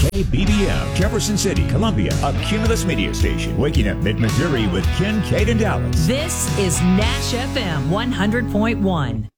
KBBM, Jefferson City, Columbia, a Cumulus media station. Waking up mid-Missouri with Ken, Kate, and Dallas. This is Nash FM 100.1.